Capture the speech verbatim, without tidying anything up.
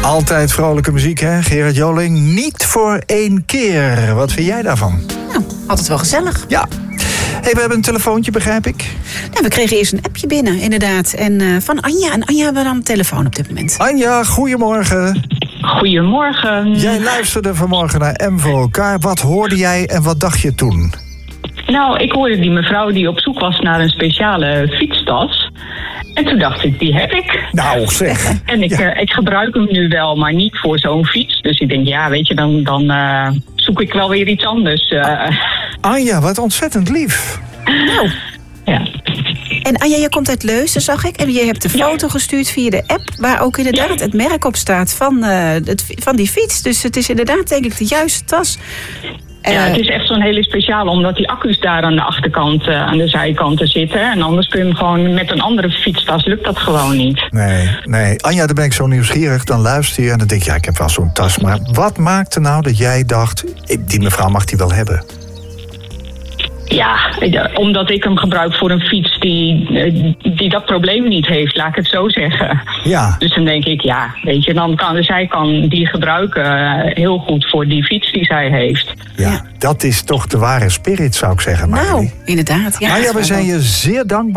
Altijd vrolijke muziek, hè, Gerard Joling? Niet voor één keer. Wat vind jij daarvan? Nou, altijd wel gezellig. Ja. Hey, we hebben een telefoontje, begrijp ik. Nou, we kregen eerst een appje binnen, inderdaad. En uh, van Anja. En Anja hebben we dan een telefoon op dit moment. Anja, goedemorgen. Goedemorgen. Jij luisterde vanmorgen naar M voor elkaar. Wat hoorde jij en wat dacht je toen? Nou, ik hoorde die mevrouw die op zoek was naar een speciale fietstas. En toen dacht ik, die heb ik. Nou, zeg. En ik, ja. uh, ik gebruik hem nu wel, maar niet voor zo'n fiets. Dus ik denk, ja, weet je, dan, dan uh, zoek ik wel weer iets anders. Uh. Anja, wat ontzettend lief. Nou. Ja. En Anja, je komt uit Leusden, zag ik. En je hebt de foto ja. gestuurd via de app, waar ook inderdaad ja. het merk op staat van, uh, het, van die fiets. Dus het is inderdaad, denk ik, de juiste tas. Ja, het is echt zo'n hele speciale, omdat die accu's daar aan de achterkant, uh, aan de zijkanten zitten. En anders kun je hem gewoon met een andere fietstas, lukt dat gewoon niet. Nee, nee. Anja, dan ben ik zo nieuwsgierig. Dan luister je en dan denk ik, ja, ik heb wel zo'n tas. Maar wat maakte nou dat jij dacht, die mevrouw mag die wel hebben? Ja, omdat ik hem gebruik voor een fiets die, die dat probleem niet heeft, laat ik het zo zeggen. Ja. Dus dan denk ik, ja, weet je, dan kan zij kan die gebruiken heel goed voor die fiets die zij heeft. Ja, ja. dat is toch de ware spirit, zou ik zeggen. Nou, Marie. inderdaad. Ja, maar ja, we zijn je zeer dankbaar.